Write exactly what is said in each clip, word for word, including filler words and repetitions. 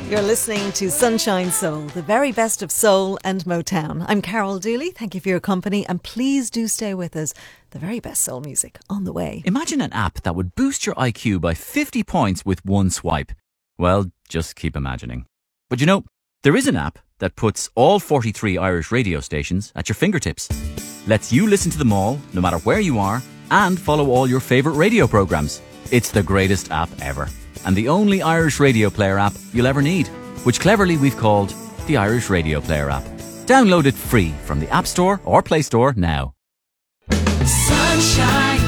You're listening to Sunshine Soul, the very best of soul and Motown. I'm Carol Dooley. Thank you for your company, and please do stay with us. The very best soul music on the way. Imagine an app that would boost your I Q by fifty points with one swipe. Well, just keep imagining. But you know, there is an app that puts all forty-three Irish radio stations at your fingertips. Lets you listen to them all, no matter where you are, and follow all your favourite radio programmes. It's the greatest app ever. And the only Irish radio player app you'll ever need, which cleverly we've called the Irish Radio Player app. Download it free from the App Store or Play Store now. Sunshine.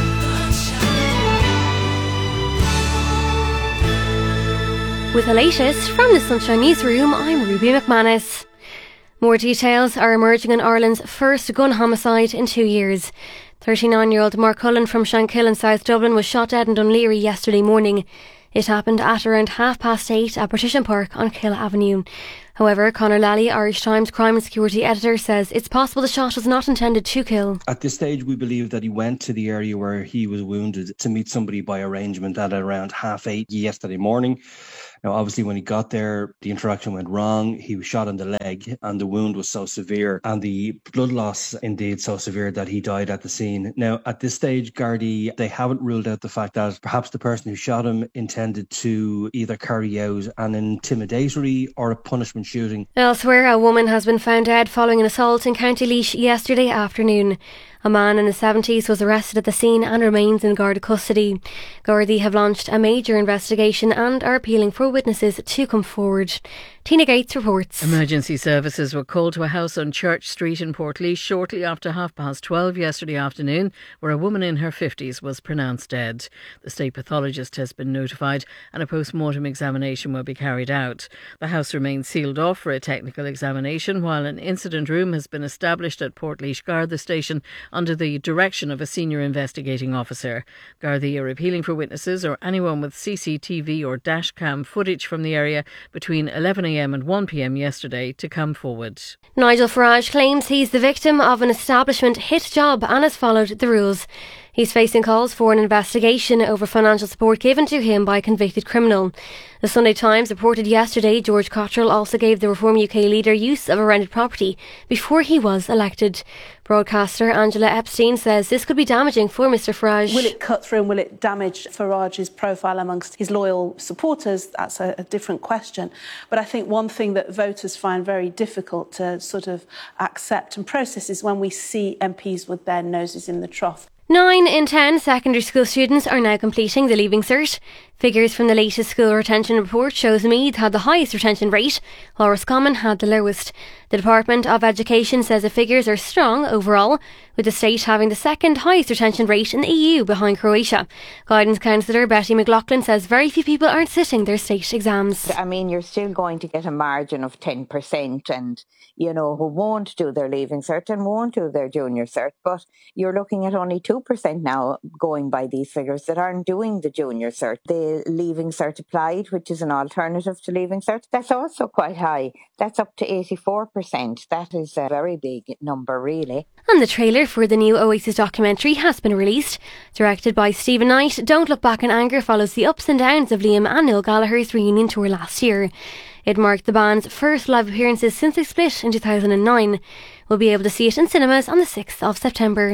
With the latest from the Sunshine Newsroom, I'm Ruby McManus. More details are emerging on Ireland's first gun homicide in two years. thirty-nine-year-old Mark Cullen from Shankill in South Dublin was shot dead in Dunleary yesterday morning. It happened at around half past eight at Partition Park on Kill Avenue. However, Conor Lally, Irish Times crime and security editor, says it's possible the shot was not intended to kill. At this stage, we believe that he went to the area where he was wounded to meet somebody by arrangement at around half eight yesterday morning. Now, obviously, when he got there, the interaction went wrong. He was shot in the leg and the wound was so severe and the blood loss indeed so severe that he died at the scene. Now, at this stage, Gardaí, they haven't ruled out the fact that perhaps the person who shot him intended to either carry out an intimidatory or a punishment shooting. Elsewhere, a woman has been found dead following an assault in County Laois yesterday afternoon. A man in his seventies was arrested at the scene and remains in Garda custody. Gardaí have launched a major investigation and are appealing for witnesses to come forward. Tina Gates reports. Emergency services were called to a house on Church Street in Portlaoise shortly after half past twelve yesterday afternoon, where a woman in her fifties was pronounced dead. The state pathologist has been notified and a post-mortem examination will be carried out. The house remains sealed off for a technical examination, while an incident room has been established at Portlaoise Garda Station under the direction of a senior investigating officer. Gardaí are appealing for witnesses or anyone with C C T V or dash cam footage from the area between eleven a m and one p m yesterday to come forward. Nigel Farage claims he's the victim of an establishment hit job and has followed the rules. He's facing calls for an investigation over financial support given to him by a convicted criminal. The Sunday Times reported yesterday George Cottrell also gave the Reform U K leader use of a rented property before he was elected. Broadcaster Angela Epstein says this could be damaging for Mr Farage. Will it cut through and will it damage Farage's profile amongst his loyal supporters? That's a, a different question. But I think one thing that voters find very difficult to sort of accept and process is when we see M Ps with their noses in the trough. Nine in ten secondary school students are now completing the Leaving Cert. Figures from the latest school retention report shows Meath had the highest retention rate, while Roscommon had the lowest. The Department of Education says the figures are strong overall, with the state having the second highest retention rate in the E U behind Croatia. Guidance counsellor Betty McLaughlin says very few people aren't sitting their state exams. I mean, you're still going to get a margin of ten percent and, you know, who won't do their Leaving Cert and won't do their Junior Cert, but you're looking at only two percent now going by these figures that aren't doing the Junior Cert. The Leaving Cert Applied, which is an alternative to Leaving Cert, that's also quite high. That's up to eighty-four percent. That is a very big number, really. And the trailer for the new Oasis documentary has been released. Directed by Stephen Knight, Don't Look Back in Anger follows the ups and downs of Liam and Noel Gallagher's reunion tour last year. It marked the band's first live appearances since they split in two thousand nine. We'll be able to see it in cinemas on the sixth of September.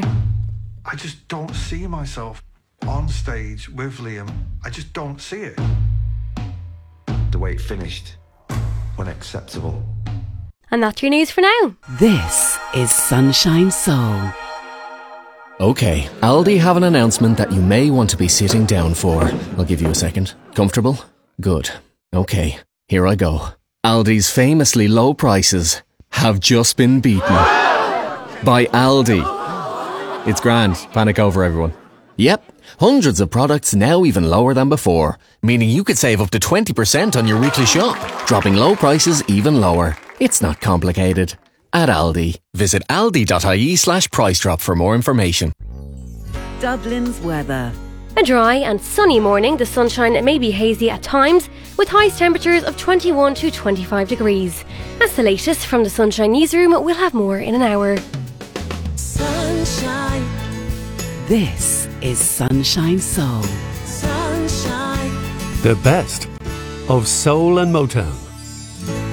I just don't see myself on stage with Liam. I just don't see it. The way it finished, unacceptable. And that's your news for now. This is Sunshine Soul. Okay, Aldi have an announcement that you may want to be sitting down for. I'll give you a second. Comfortable? Good. Okay, here I go. Aldi's famously low prices have just been beaten by Aldi. It's grand. Panic over, everyone. Yep, hundreds of products now even lower than before, meaning you could save up to twenty percent on your weekly shop, dropping low prices even lower. It's not complicated. At Aldi, visit aldi.ie slash price drop for more information. Dublin's weather. A dry and sunny morning, the sunshine may be hazy at times, with highest temperatures of twenty-one to twenty-five degrees. That's the latest from the Sunshine Newsroom. We'll have more in an hour. Sunshine. This is Sunshine Soul. Sunshine. The best of soul and Motown.